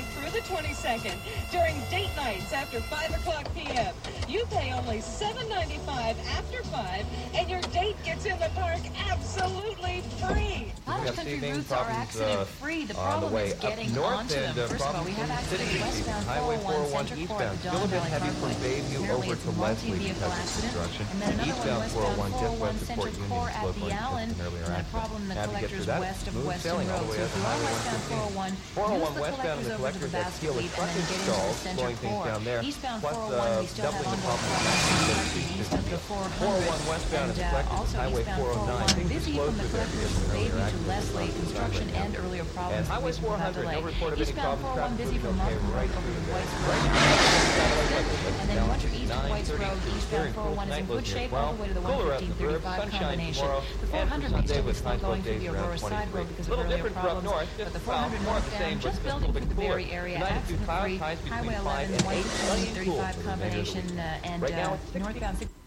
through the 22nd during date nights after 5 o'clock p.m. You pay only $7.95 after 5, and your date gets in the park absolutely free. Cottage country routes are accident-free. The problem is getting onto them. First of all, we have accidents westbound 401 Center Core at the Don Valley Parkway. Apparently it's a multi-vehicle accident. And then another one westbound 401 Center Core at the Allen. And a problem in the collectors west of Weston Road. So if you are westbound 401, use the collectors over to the Basque Fleet and then get into the Center Core. Eastbound 401, we still have ongoing problems east of the 400. And also eastbound 401, busy from the collectors to Bayview to Leslie, construction and earlier problems without delay. Eastbound 401 busy from Markham Road over to White's Road. And then once you're east of White's Road, eastbound 401 is in good shape all the way to the 115-35 combination. The 400 may still be slow going through the Aurora side road because of earlier problems, but the 400 northbound just building through the Berry area, accident-free, Highway 11, 115-35 combination, and northbound